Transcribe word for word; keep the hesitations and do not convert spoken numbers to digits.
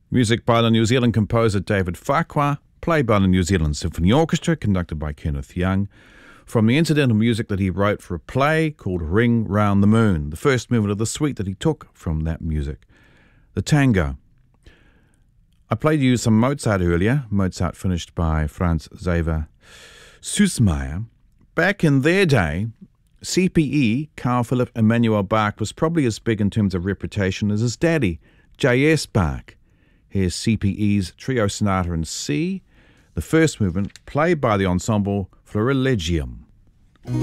Music by the New Zealand composer David Farquhar, played by the New Zealand Symphony Orchestra, conducted by Kenneth Young, from the incidental music that he wrote for a play called Ring Round the Moon, the first movement of the suite that he took from that music, the tango. I played you some Mozart earlier, Mozart finished by Franz Xaver Süssmayr. Back in their day, C P E, Carl Philipp Emanuel Bach, was probably as big in terms of reputation as his daddy, J S Bach. Here's C P E's Trio Sonata in C, the first movement, played by the ensemble Florilegium.